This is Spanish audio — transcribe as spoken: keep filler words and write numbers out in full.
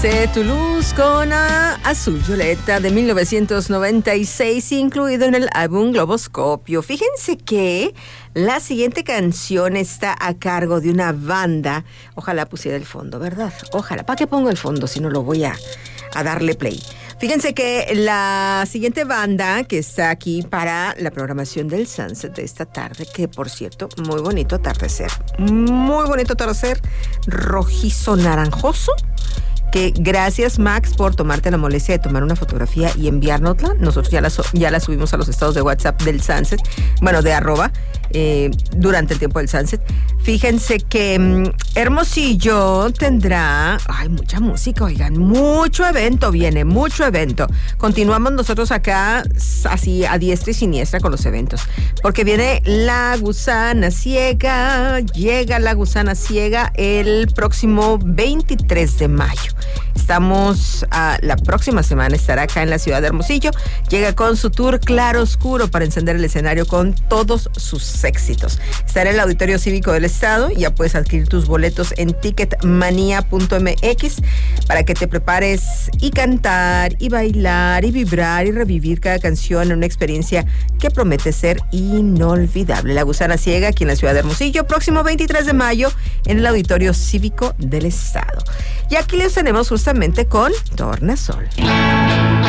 De Toulouse con uh, Azul Violeta de mil novecientos noventa y seis, incluido en el álbum Globoscopio. Fíjense que la siguiente canción está a cargo de una banda. Ojalá pusiera el fondo, ¿verdad? Ojalá. ¿Para qué pongo el fondo si no lo voy a, a darle play? Fíjense que la siguiente banda que está aquí para la programación del Sunset de esta tarde, que por cierto, muy bonito atardecer. Muy bonito atardecer, rojizo naranjoso. Que gracias, Max, por tomarte la molestia de tomar una fotografía y enviárnosla. Nosotros ya la, so- ya la subimos a los estados de WhatsApp del Sunset, bueno, de arroba, eh, durante el tiempo del Sunset. Fíjense que um, Hermosillo tendrá, ay, mucha música, oigan, mucho evento viene, mucho evento. Continuamos nosotros acá así a diestra y siniestra con los eventos, porque viene La Gusana Ciega, llega La Gusana Ciega el próximo veintitrés de mayo. Estamos, uh, la próxima semana estará acá en la ciudad de Hermosillo. Llega con su tour Claro Oscuro para encender el escenario con todos sus éxitos. Estará en el Auditorio Cívico del Estado. Ya puedes adquirir tus boletos en ticketmanía punto m x para que te prepares y cantar y bailar y vibrar y revivir cada canción en una experiencia que promete ser inolvidable. La Gusana Ciega aquí en la ciudad de Hermosillo, próximo veintitrés de mayo en el Auditorio Cívico del Estado. Y aquí les tenemos justamente con Tornasol.